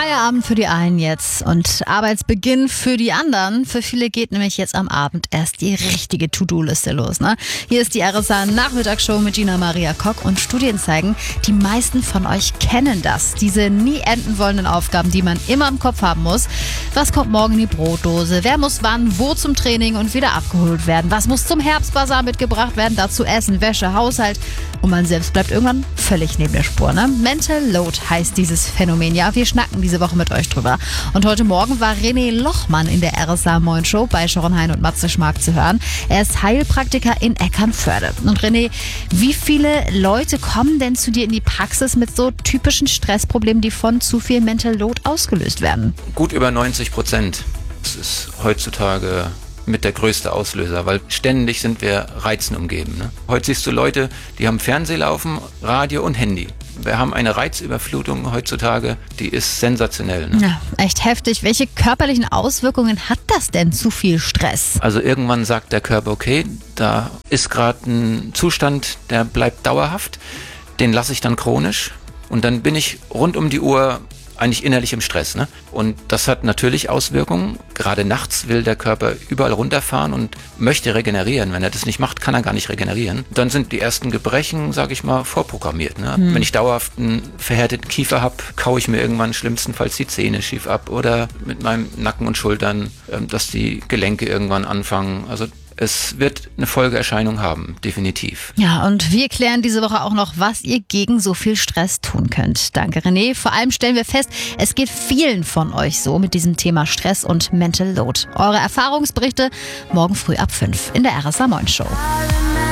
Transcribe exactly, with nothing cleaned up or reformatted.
Feierabend für die einen jetzt und Arbeitsbeginn für die anderen. Für viele geht nämlich jetzt am Abend erst die richtige To-Do-Liste los. Ne? Hier ist die R S A-Nachmittagsshow mit Gina Maria Kock und Studien zeigen, die meisten von euch kennen das. Diese nie enden wollenden Aufgaben, die man immer im Kopf haben muss. Was kommt morgen in die Brotdose? Wer muss wann, wo zum Training und wieder abgeholt werden? Was muss zum Herbstbasar mitgebracht werden? Dazu Essen, Wäsche, Haushalt. Und man selbst bleibt irgendwann völlig neben der Spur. Ne? Mental Load heißt dieses Phänomen. Ja, wir schnacken diese Woche mit euch drüber. Und heute Morgen war René Lochmann in der R S A Moin Show bei Sharon Hein und Matze Schmark zu hören. Er ist Heilpraktiker in Eckernförde. Und René, wie viele Leute kommen denn zu dir in die Praxis mit so typischen Stressproblemen, die von zu viel Mental Load ausgelöst werden? Gut über neunzig Prozent. Das ist heutzutage mit der größte Auslöser, weil ständig sind wir Reizen umgeben. Ne? Heute siehst du Leute, die haben Fernseh laufen, Radio und Handy. Wir haben eine Reizüberflutung heutzutage, die ist sensationell. Ne? Ja, echt heftig. Welche körperlichen Auswirkungen hat das denn, zu viel Stress? Also irgendwann sagt der Körper, okay, da ist gerade ein Zustand, der bleibt dauerhaft, den lasse ich dann chronisch und dann bin ich rund um die Uhr eigentlich innerlich im Stress. Ne? Und das hat natürlich Auswirkungen. Gerade nachts will der Körper überall runterfahren und möchte regenerieren. Wenn er das nicht macht, kann er gar nicht regenerieren. Dann sind die ersten Gebrechen, sage ich mal, vorprogrammiert. Ne? Hm. Wenn ich dauerhaft einen verhärteten Kiefer habe, kaue ich mir irgendwann schlimmstenfalls die Zähne schief ab oder mit meinem Nacken und Schultern, dass die Gelenke irgendwann anfangen. Also es wird eine Folgeerscheinung haben, definitiv. Ja, und wir klären diese Woche auch noch, was ihr gegen so viel Stress tun könnt. Danke, René. Vor allem stellen wir fest, es geht vielen von euch so mit diesem Thema Stress und Mental Load. Eure Erfahrungsberichte morgen früh ab fünf in der R S A Moin Show.